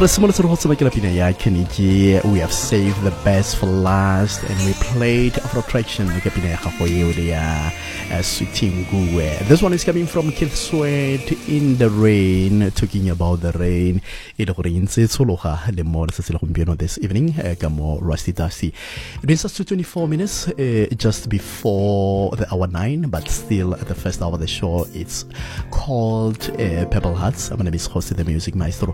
We have saved the best for last, and we played for attraction. This one is coming from Keith Sweat, In the Rain, talking about the rain. This evening, Rusty Dusty. It brings us to 24 minutes just before the hour 9, but still at the first hour of the show. It's called Pebble Hearts. I'm going to be hosting the music maestro.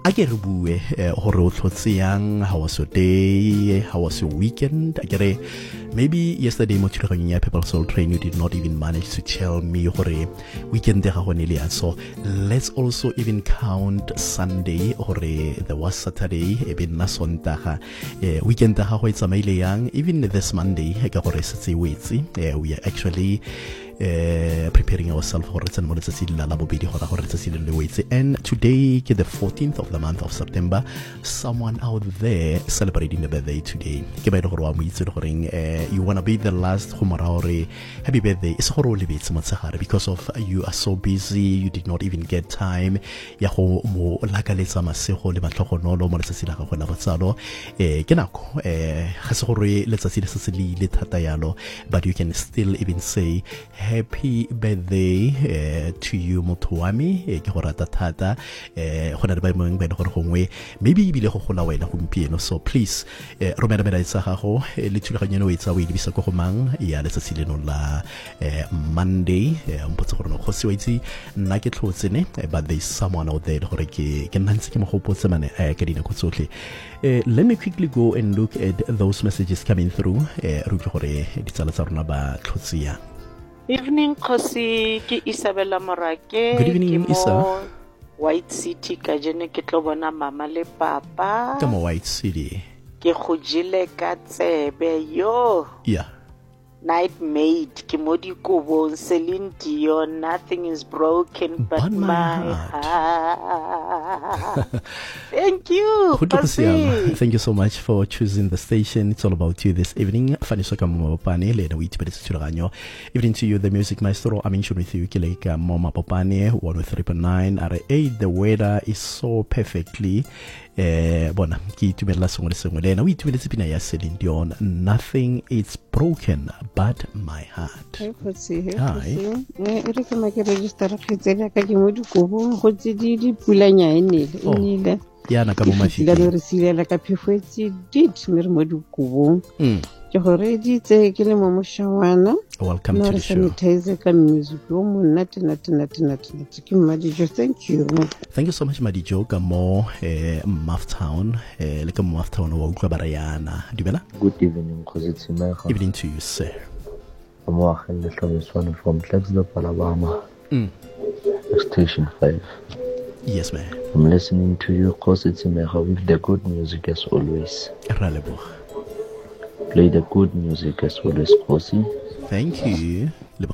How was your day? How was your weekend? Maybe yesterday People Soul Train, you did not even manage to tell me weekend. So let's also even count Sunday or there was Saturday, even weekend even this Monday. We are actually preparing ourselves for it, and today, the 14th of the month of September, someone out there celebrating the birthday today. You want to be the last happy birthday. It's because of you are so busy, you did not even get time. But you can still even say happy birthday to you, Motuami. Maybe so please Monday but there's someone out there. Let me quickly go and look at those messages coming through. Evening, Kosi, ke Isabella Morake. Good evening, Isa. White City, ka jene ke tlo bona mama le papa. Come on, White City. Ke khujile ka tsebe yo. Yeah. Night maid, ke modi kubo, Celine Dion, nothing is broken but my heart. Thank you. Thank you so much for choosing the station. It's all about you this evening. Evening to you, the music maestro. I'm in tune with you, Kileka Mama Popane, 103.9. The weather is so perfectly. Nothing is broken but my heart. Hi. Welcome to the show. Thank you. Thank you so much, Madijo. Gamo Maftown. Like a Maftown or Glabarayana. Good evening, Kositsime. Evening to you, sir. I'm walking the one from Flagstaff, Alabama. Station 5. Yes, ma'am. I'm listening to you, Kositsime, with the good music as always. Play the good music as always, Kosi. Thank you.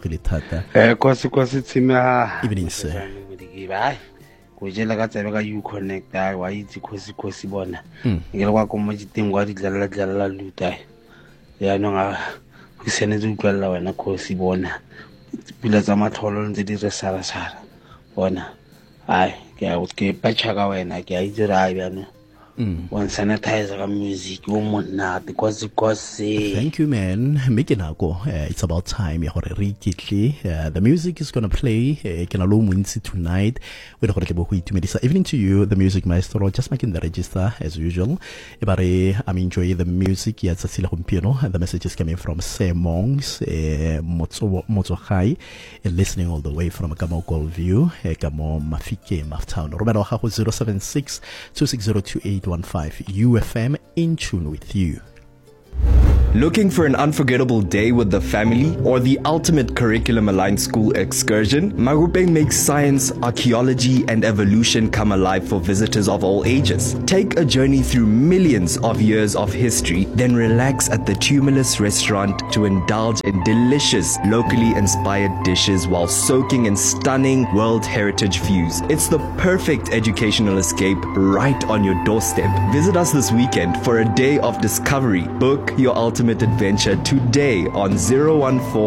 Evening, sir. Kujela ka tsebe ka you connect wa itse khosi bona ke le kwa ko mo diteng wa di dlala luta ya no nga go senetse utlwalla wena khosi bona pila tsa matholo ntse di re sala bona ai ke patcha ka wena ke a itse ra bana one sanitizer ka music o monna because thank you, man. It's about time. The music is gonna play tonight. Evening to you, the music maestro. Just making the register as usual. I'm enjoying the music. The message is coming from Semongs Mozohai, listening all the way from Gamo Goldview, Gamo Mafike Maftown. Romero Haho 076 2602815. UFM in tune with you. Looking for an unforgettable day with the family or the ultimate curriculum-aligned school excursion? Magupeng makes science, archaeology, and evolution come alive for visitors of all ages. Take a journey through millions of years of history, then relax at the Tumulus restaurant to indulge in delicious, locally inspired dishes while soaking in stunning World Heritage views. It's the perfect educational escape right on your doorstep. Visit us this weekend for a day of discovery. Book your ultimate adventure today on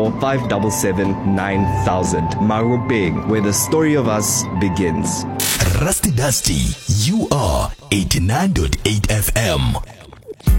014-577-9000. Magupeng, where the story of us begins. Rusty Dusty, you are 89.8 FM.